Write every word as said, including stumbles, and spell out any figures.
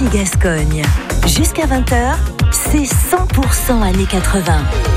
Gascogne. Jusqu'à vingt heures, c'est cent pour cent années quatre-vingts.